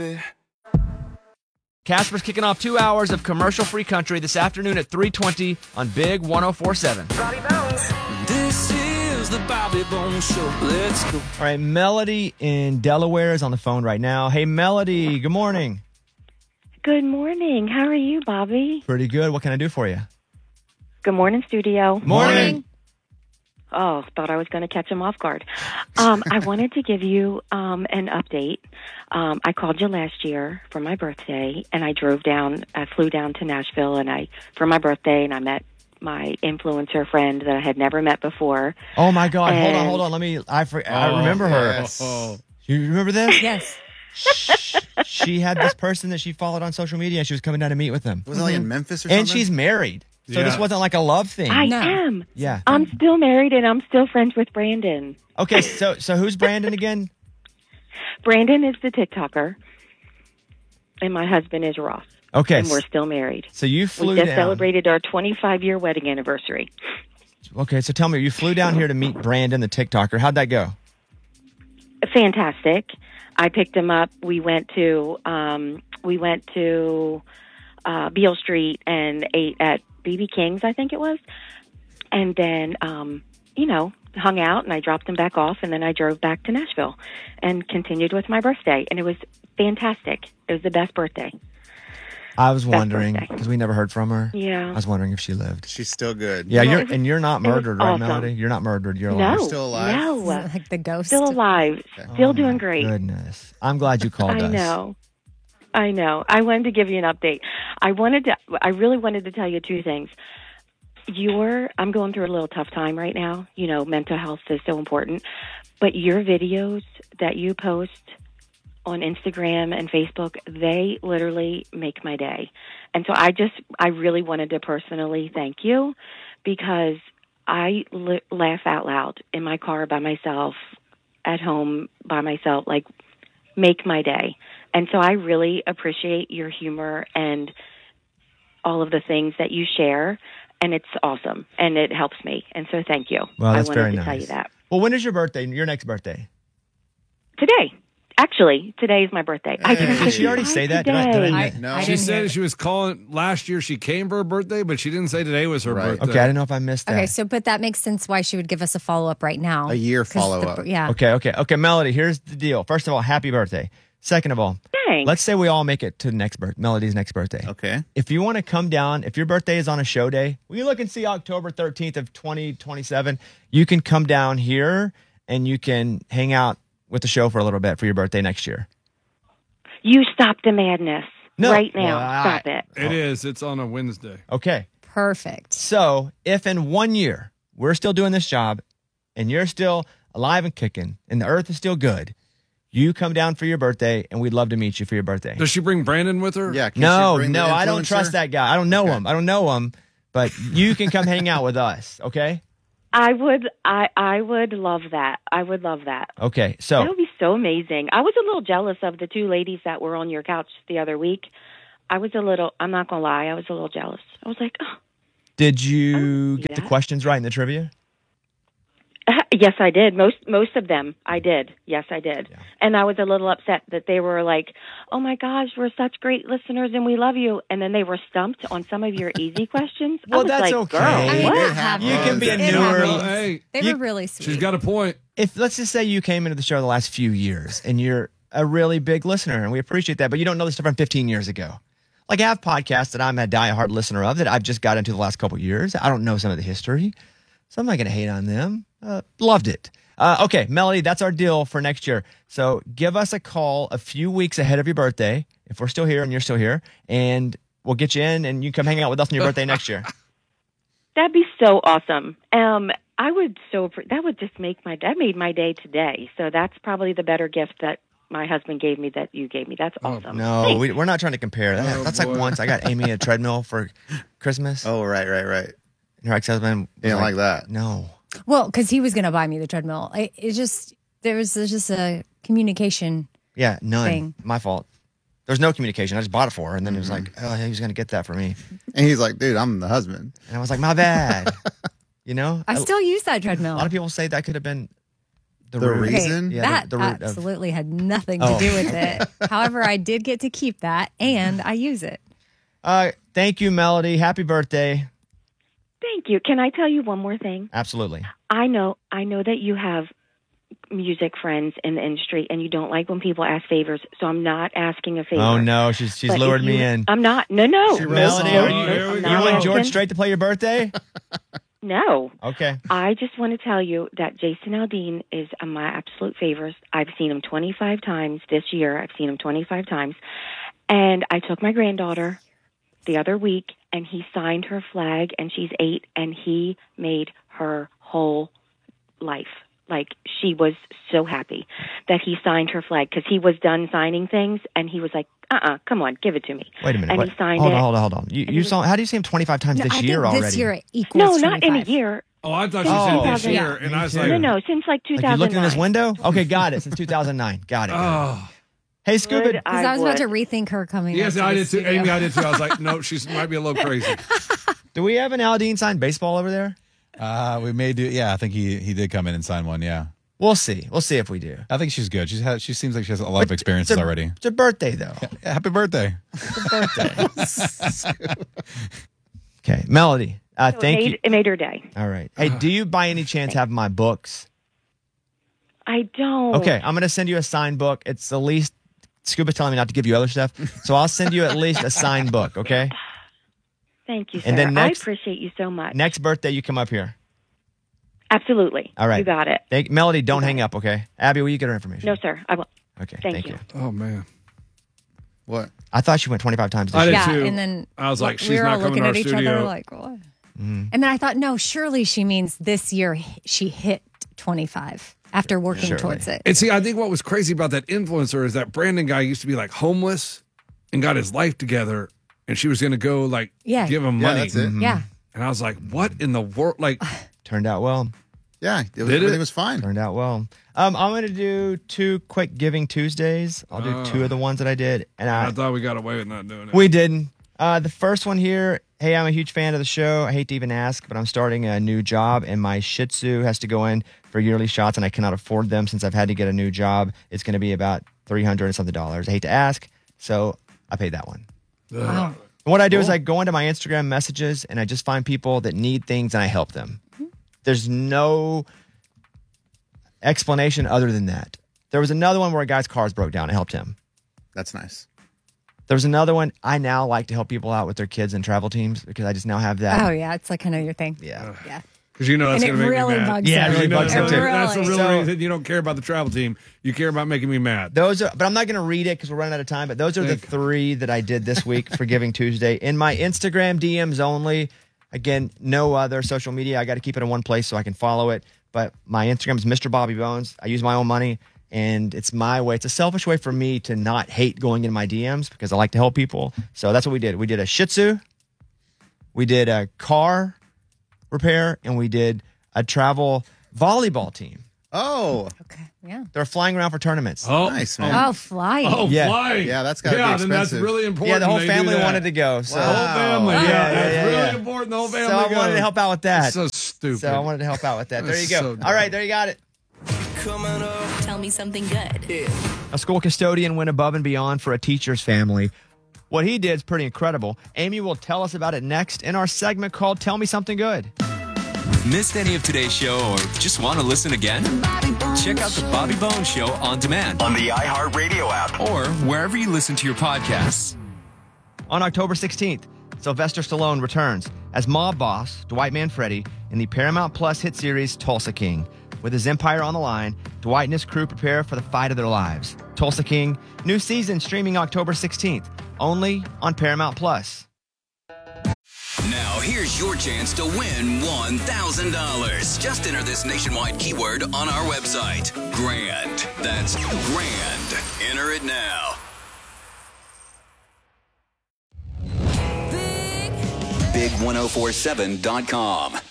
Casper's kicking off 2 hours of commercial-free country this afternoon at 3:20 on Big 104.7. Bobby Bones. This is the Bobby Bones Show. Let's go. All right, Melody in Delaware is on the phone right now. Hey, Melody, good morning. Good morning. How are you, Bobby? Pretty good. What can I do for you? Good morning, studio. Morning. Oh, thought I was going to catch him off guard. I wanted to give you an update. I called you last year for my birthday, and I flew down to Nashville for my birthday, and I met my influencer friend that I had never met before. Oh, my God. Hold on. I remember her. You remember this? Yes. She had this person that she followed on social media, and she was coming down to meet with them. Was it like in Memphis or something? And she's married. So this wasn't like a love thing. I am. Yeah. I'm still married, and I'm still friends with Brandon. Okay, so who's Brandon again? Brandon is the TikToker, and my husband is Ross. Okay. And we're still married. So you flew We just down. celebrated our 25-year wedding anniversary. Okay, so tell me, you flew down here to meet Brandon, the TikToker. How'd that go? Fantastic. I picked him up. We went to Beale Street and ate at BB King's, I think it was. And then, hung out, and I dropped him back off, and then I drove back to Nashville and continued with my birthday. And it was fantastic. It was the best birthday. I was Best wondering, birthday. because we never heard from her. Yeah. I was wondering if she lived. She's still good. Yeah, No, you're not murdered, right, awesome. Melody? You're not murdered. You're No. alive. still alive? No. Like the ghost. Still alive. Still doing great. Goodness. I'm glad you called I us. know. I wanted to give you an update. I really wanted to tell you two things. I'm going through a little tough time right now. You know, mental health is so important. But your videos that you post on Instagram and Facebook, they literally make my day. And so I really wanted to personally thank you, because I laugh out loud in my car by myself, at home by myself, like make my day. And so I really appreciate your humor and all of the things that you share. And it's awesome, and it helps me. And so thank you. Well, that's I very wanted to nice. tell you that. Well, when is your birthday? Your next birthday? Today. Actually, today is my birthday. I Hey. didn't Did she already say that? Did I today. No. I She didn't hear said it. she was calling last year. She came for her birthday, but she didn't say today was her Right. birthday. Okay, I didn't know if I missed that. Okay, but that makes sense why she would give us a follow-up right now. A year 'Cause follow-up. Yeah. Okay, Melody, here's the deal. First of all, happy birthday. Second of all, Thanks. let's say we all make it to Melody's next birthday. Okay. If you want to come down, if your birthday is on a show day, will you look and see October 13th of 2027? You can come down here and you can hang out with the show for a little bit for your birthday next year. You stop the madness No. right now. Well, Stop it. It is. It's on a Wednesday. Okay. Perfect. So if in 1 year we're still doing this job and you're still alive and kicking and the earth is still good, you come down for your birthday and we'd love to meet you for your birthday. Does she bring Brandon with her? Yeah. can No, she bring the I don't influencer? trust that guy. I don't know him, but you can come hang out with us, okay? I would love that. I would love that. Okay, That so would be so amazing. I was a little jealous of the two ladies that were on your couch the other week. I'm not going to lie, I was a little jealous. I was like, oh. did you see get the that. questions right in the trivia? Yes, I did. Most of them, I did. Yes, I did. Yeah. And I was a little upset that they were like, "Oh my gosh, we're such great listeners and we love you." And then they were stumped on some of your easy questions. I Well, was that's like, okay. Girl, I mean, what? It happens. You can be a It newer. happens. Hey, They You- were really sweet. she's got a point. If let's just say you came into the show the last few years and you're a really big listener and we appreciate that, but you don't know the stuff from 15 years ago. Like I have podcasts that I'm a diehard listener of that I've just got into the last couple of years. I don't know some of the history, so I'm not going to hate on them. Loved it. Okay, Melody, that's our deal for next year. So give us a call a few weeks ahead of your birthday if we're still here and you're still here, and we'll get you in and you come hang out with us on your birthday next year. That'd be so awesome. That would just make that made my day today. So that's probably the better gift that my husband gave me that you gave me. That's awesome. No, Thanks. we're not trying to compare. That's like boy. once I got Amy a treadmill for Christmas. Oh, right. And her ex-husband was You don't like that. No. Well, because he was going to buy me the treadmill. There was just a communication. Yeah, none. Thing. My fault. There's no communication. I just bought it for her, and then it was like, oh, he was going to get that for me. And he's like, dude, I'm the husband. And I was like, my bad. You know? I still use that A treadmill. lot of people say that could have been The root. reason? Yeah, that the root of- absolutely had nothing to Oh. do with it. However, I did get to keep that, and I use it. Thank you, Melody. Happy birthday. Thank you. Can I tell you one more thing? Absolutely. I know that you have music friends in the industry, and you don't like when people ask favors. So I'm not asking a favor. Oh no, she's But lured if me you- in. I'm not. No. Melody, Oh, are here we you go. want George asking. Strait to play your birthday? No. Okay. I just want to tell you that Jason Aldean is my absolute favorite. I've seen him 25 times this year. I've seen him 25 times. And I took my granddaughter the other week, and he signed her flag, and she's 8, and he made her whole life. Like, she was so happy that he signed her flag because he was done signing things, and he was like, come on, give it to me. Wait a minute. And What? he signed Hold it. on. You saw? How do you see him 25 times No, this I year think already? this year it No, equals not in a 25. year. Oh, I thought Oh, you said this yeah. year, and I was Me like, too. No, since like Like you 2009. looking in his window? Okay, got it. Since 2009. Got it. oh. Hey, Scuba. Good, Because I was about to would. rethink her coming. Yes, up to I the did too. studio. Amy, I did too. I was like, no, she might be a little crazy. Do we have an Aldean signed baseball over there? We may do. Yeah, I think he did come in and sign one. Yeah, We'll see. We'll see if we do. I think she's good. She seems like she has a lot of experiences already. It's her birthday, though. Yeah, happy birthday. Okay, Melody. Thank you. It made her day. All right. Hey, do you by any chance have my books? I don't. Okay, I'm going to send you a signed book. It's the least. Scuba's telling me not to give you other stuff, so I'll send you at least a signed book, okay? Thank you, sir. And then next- I appreciate you so much. Next birthday, you come up here. Absolutely. All right. You got it. Melody, don't hang up, okay? Abby, will you get her information? No, sir. I won't. Okay, Thank thank you. you. Oh, man. What? I thought she went 25 times this I year. did Yeah, too. and then I was like, we she's were not all coming looking to at our each studio. other like, what? Mm-hmm. And then I thought, no, surely she means this year she hit 25 after working Surely. towards it. And see, I think what was crazy about that influencer is that Brandon guy used to be like homeless and got his life together, and she was going to go like Yeah. give him Yeah, money. that's it. Yeah. And I was like, what in the world? Like, Turned out well. Yeah, Did everything it? was fine. Turned out well. I'm going to do 2 quick Giving Tuesdays. I'll do 2 of the ones that I did. And I thought we got away with not doing it. we didn't. The first one here, hey, I'm a huge fan of the show. I hate to even ask, but I'm starting a new job, and my Shih Tzu has to go in for yearly shots, and I cannot afford them since I've had to get a new job. It's going to be about $300 and something. I hate to ask, so I paid that one. Wow. And what I do is I go into my Instagram messages, and I just find people that need things, and I help them. There's no explanation other than that. There was another one where a guy's cars broke down. I helped him. That's nice. There was another one. I now like to help people out with their kids and travel teams because I just now have that. Oh, yeah. It's like kind of your thing. Yeah. Yeah. Because you know that's And going it to make really me mad. bugs Yeah, it him. really You know bugs him that's too. That's the Really. real So- reason you don't care about the travel team. You care about making me mad. Those are, but I'm not going to read it because we're running out of time. But those are the 3 that I did this week for Giving Tuesday in my Instagram DMs only. Again, no other social media. I got to keep it in one place so I can follow it. But my Instagram is Mr. Bobby Bones. I use my own money, and it's my way. It's a selfish way for me to not hate going into my DMs because I like to help people. So that's what we did. We did a Shih Tzu, we did a car repair, and we did a travel volleyball team. Oh, Okay. Yeah. They're flying around for tournaments. Oh, nice, man. Oh, flying. Oh, Yeah. flying. Yeah, that's gotta be then that's expensive. really important. Yeah, the whole they do family that. wanted to go. So, The whole family. Wow. Yeah, Yeah, that's yeah, really yeah. important. The whole so family I wanted goes. to help out with that. That's so stupid. So I wanted to help out with that. There you That's go. so dumb. All right, there you got it. Coming up. Tell me something good. A school custodian went above and beyond for a teacher's family. What he did is pretty incredible. Amy will tell us about it next in our segment called Tell Me Something Good. Missed any of today's show or just want to listen again? Check out the Bobby Bones Show on demand On the iHeartRadio app. or wherever you listen to your podcasts. On October 16th, Sylvester Stallone returns as mob boss Dwight Manfredi in the Paramount Plus hit series Tulsa King. With his empire on the line, Dwight and his crew prepare for the fight of their lives. Tulsa King, new season streaming October 16th, only on Paramount Plus. Now, here's your chance to win $1,000. Just enter this nationwide keyword on our website. Grand. That's grand. Enter it now. Big1047.com.